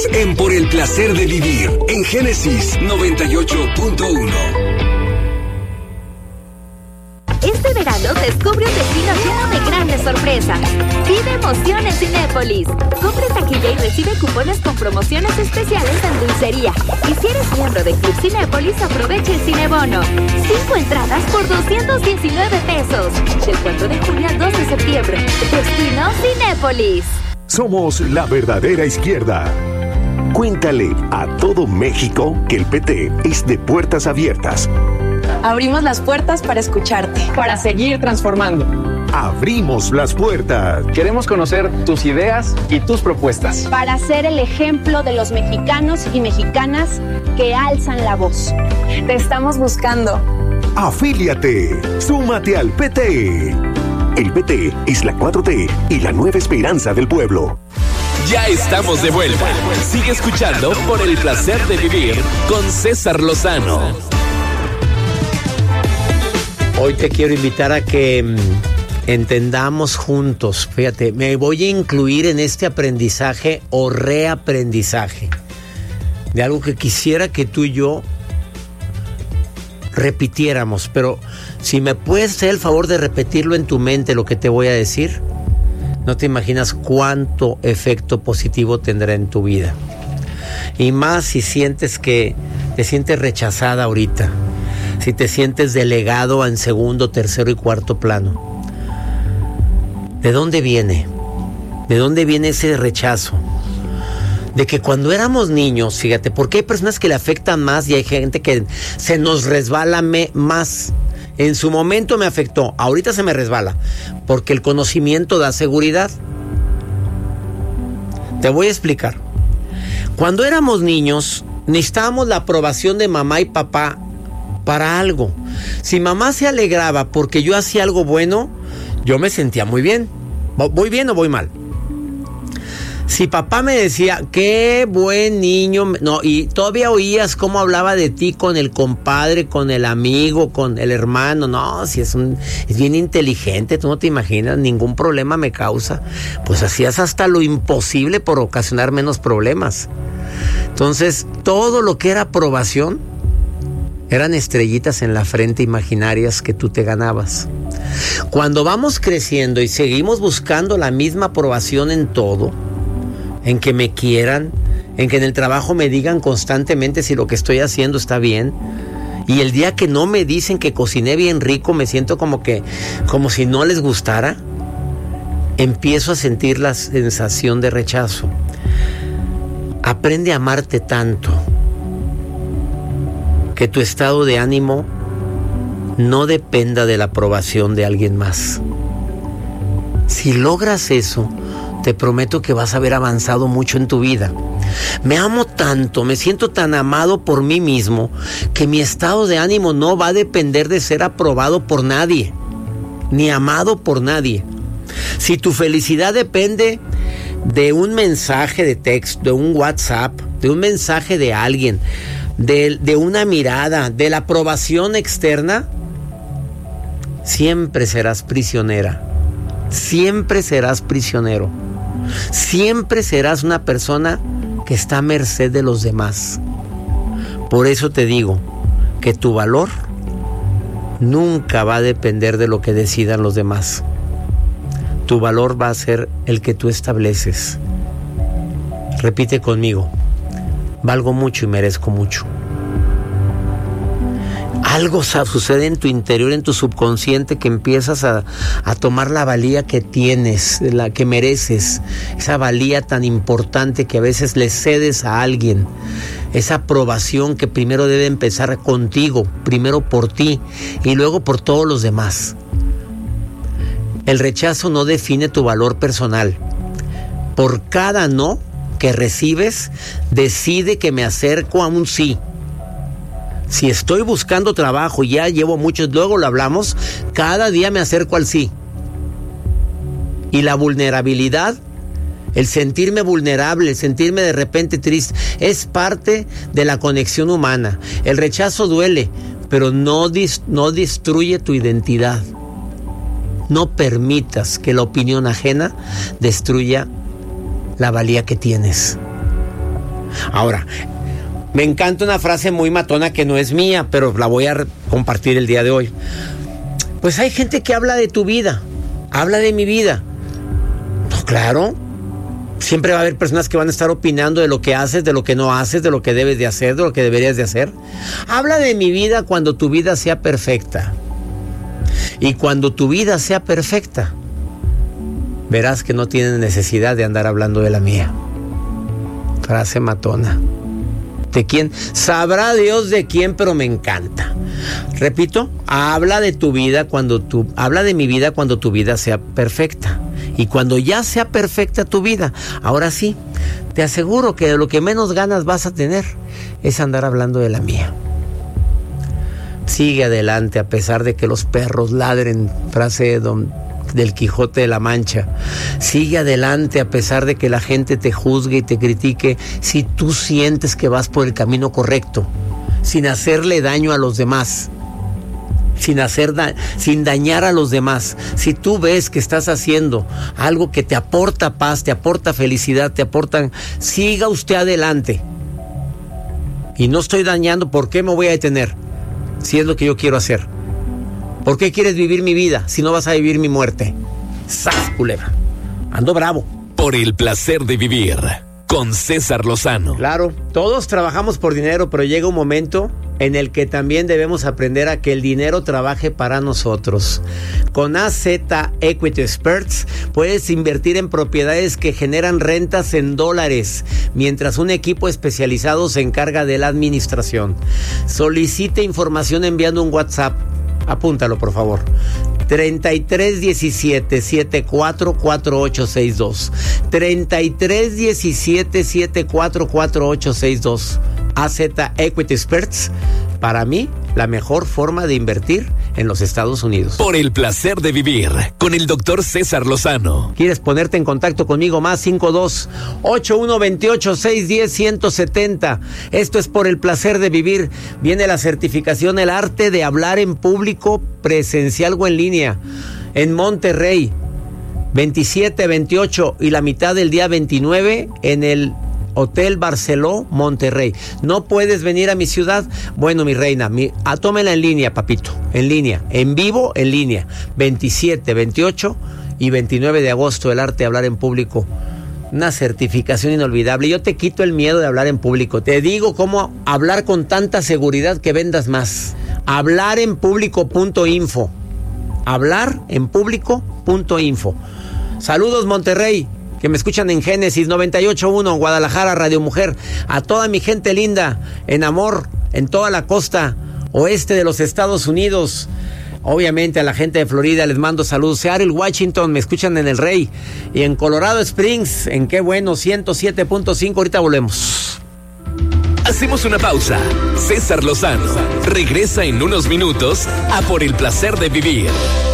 en Por el Placer de Vivir, en Génesis 98.1. Este verano descubre un destino lleno de grandes sorpresas. Vive emoción en Cinépolis. Compre taquilla y recibe cupones con promociones especiales en dulcería. Y si eres miembro de Club Cinépolis, aprovecha el Cinebono. 5 entradas por 219 pesos. Del 4 de junio al 2 de septiembre. Destino Cinépolis. Somos la verdadera izquierda. Cuéntale a todo México que el PT es de puertas abiertas. Abrimos las puertas para escucharte. Para seguir transformando. Abrimos las puertas. Queremos conocer tus ideas y tus propuestas. Para ser el ejemplo de los mexicanos y mexicanas que alzan la voz. Te estamos buscando. Afíliate. Súmate al PT. El PT es la 4T y la nueva esperanza del pueblo. Ya estamos de vuelta. Sigue escuchando Por el Placer de Vivir con César Lozano. Hoy te quiero invitar a que entendamos juntos, fíjate, me voy a incluir en este aprendizaje o reaprendizaje de algo que quisiera que tú y yo repitiéramos, pero si me puedes hacer el favor de repetirlo en tu mente lo que te voy a decir, no te imaginas cuánto efecto positivo tendrá en tu vida. Y más si sientes que te sientes rechazada ahorita, si te sientes delegado en segundo, tercero y cuarto plano. ¿De dónde viene? ¿De dónde viene ese rechazo? De que cuando éramos niños, fíjate, porque hay personas que le afectan más y hay gente que se nos resbala más. En su momento me afectó, ahorita se me resbala, porque el conocimiento da seguridad. Te voy a explicar. Cuando éramos niños, necesitábamos la aprobación de mamá y papá para algo. Si mamá se alegraba porque yo hacía algo bueno, yo me sentía muy bien. ¿Voy bien o voy mal? Si papá me decía, qué buen niño, no, y todavía oías cómo hablaba de ti con el compadre, con el amigo, con el hermano, no, si es bien inteligente, tú no te imaginas, ningún problema me causa. Pues hacías hasta lo imposible por ocasionar menos problemas. Entonces, todo lo que era aprobación eran estrellitas en la frente imaginarias que tú te ganabas. Cuando vamos creciendo y seguimos buscando la misma aprobación en todo, en que me quieran, en que en el trabajo me digan constantemente si lo que estoy haciendo está bien, y el día que no me dicen que cociné bien rico, me siento como si no les gustara, empiezo a sentir la sensación de rechazo. Aprende a amarte tanto que tu estado de ánimo no dependa de la aprobación de alguien más. Si logras eso, te prometo que vas a haber avanzado mucho en tu vida. Me amo tanto, me siento tan amado por mí mismo, que mi estado de ánimo no va a depender de ser aprobado por nadie, ni amado por nadie. Si tu felicidad depende de un mensaje de texto, de un WhatsApp, de un mensaje de alguien, de una mirada, de la aprobación externa, siempre serás prisionera, siempre serás prisionero. Siempre serás una persona que está a merced de los demás. Por eso te digo que tu valor nunca va a depender de lo que decidan los demás. Tu valor va a ser el que tú estableces. Repite conmigo: valgo mucho y merezco mucho. Algo sucede en tu interior, en tu subconsciente, que empiezas a tomar la valía que tienes, la que mereces, esa valía tan importante que a veces le cedes a alguien, esa aprobación que primero debe empezar contigo, primero por ti y luego por todos los demás. El rechazo no define tu valor personal. Por cada no que recibes, decide que me acerco a un sí. Si estoy buscando trabajo y ya llevo muchos, luego lo hablamos, cada día me acerco al sí. Y la vulnerabilidad, el sentirme vulnerable, el sentirme de repente triste, es parte de la conexión humana. El rechazo duele, pero no destruye tu identidad. No permitas que la opinión ajena destruya la valía que tienes. Ahora, me encanta una frase muy matona que no es mía, pero la voy a compartir el día de hoy. Pues hay gente que habla de tu vida, habla de mi vida. No, claro. Siempre va a haber personas que van a estar opinando de lo que haces, de lo que no haces, de lo que debes de hacer, de lo que deberías de hacer. Habla de mi vida cuando tu vida sea perfecta. Y cuando tu vida sea perfecta, verás que no tienes necesidad de andar hablando de la mía. Frase matona. ¿De quién? Sabrá Dios de quién, pero me encanta. Repito, habla de tu vida habla de mi vida cuando tu vida sea perfecta. Y cuando ya sea perfecta tu vida, ahora sí, te aseguro que de lo que menos ganas vas a tener es andar hablando de la mía. Sigue adelante a pesar de que los perros ladren, frase del Quijote de la Mancha. Sigue adelante a pesar de que la gente te juzgue y te critique, si tú sientes que vas por el camino correcto, sin hacerle daño a los demás. Sin dañar a los demás. Si tú ves que estás haciendo algo que te aporta paz, te aporta felicidad, siga usted adelante. Y no estoy dañando, ¿por qué me voy a detener? Si es lo que yo quiero hacer. ¿Por qué quieres vivir mi vida si no vas a vivir mi muerte? ¡Sas, culebra! Ando bravo. Por el placer de vivir, con César Lozano. Claro, todos trabajamos por dinero, pero llega un momento en el que también debemos aprender a que el dinero trabaje para nosotros. Con AZ Equity Experts puedes invertir en propiedades que generan rentas en dólares, mientras un equipo especializado se encarga de la administración. Solicite información enviando un WhatsApp. Apúntalo, por favor. 3317-744862. 3317-744862. AZ Equity Experts, para mí, la mejor forma de invertir en los Estados Unidos. Por el placer de vivir, con el doctor César Lozano. ¿Quieres ponerte en contacto conmigo? Más 52-8128-610-170. Esto es Por el placer de vivir. Viene la certificación, el arte de hablar en público, presencial o en línea, en Monterrey, 27, 28 y la mitad del día 29 en el Hotel Barceló, Monterrey. ¿No puedes venir a mi ciudad? Bueno, mi reina, tómela en línea, papito. En línea, en vivo, en línea. 27, 28 y 29 de agosto, el arte de hablar en público. Una certificación inolvidable. Yo te quito el miedo de hablar en público. Te digo cómo hablar con tanta seguridad que vendas más. Hablarenpublico.info. Hablarenpublico.info. Saludos, Monterrey, que me escuchan en Génesis 98.1, Guadalajara, Radio Mujer. A toda mi gente linda, en amor, en toda la costa oeste de los Estados Unidos. Obviamente a la gente de Florida les mando saludos. Seattle, Washington, me escuchan en El Rey. Y en Colorado Springs, en Qué Bueno, 107.5. Ahorita volvemos. Hacemos una pausa. César Lozano regresa en unos minutos a Por el placer de vivir.